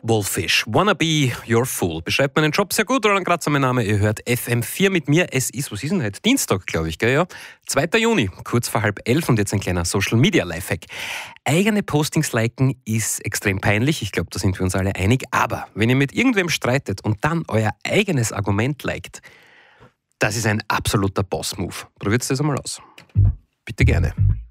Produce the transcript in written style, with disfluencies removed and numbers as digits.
Wolfish, Wanna Be Your Fool. Beschreibt meinen Job sehr gut. Roland Kratzer, mein Name. Ihr hört FM4 mit mir. Es ist, was ist denn heute? Dienstag, glaube ich, gell? Ja. 2. Juni, kurz vor 10:30 und jetzt ein kleiner Social-Media-Lifehack. Eigene Postings liken ist extrem peinlich. Ich glaube, da sind wir uns alle einig. Aber wenn ihr mit irgendwem streitet und dann euer eigenes Argument liked, das ist ein absoluter Boss-Move. Probiert das einmal aus. Bitte gerne.